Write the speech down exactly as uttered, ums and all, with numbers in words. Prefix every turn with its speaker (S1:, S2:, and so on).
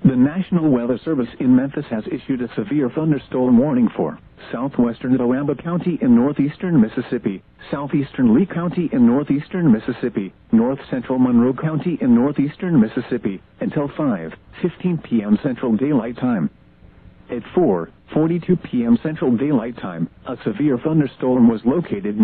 S1: The National Weather Service in Memphis has issued a severe thunderstorm warning for southwestern Itawamba County in northeastern Mississippi, southeastern Lee County in northeastern Mississippi, north central Monroe County in northeastern Mississippi, until five fifteen p m Central Daylight Time. At four forty-two p m Central Daylight Time, a severe thunderstorm was located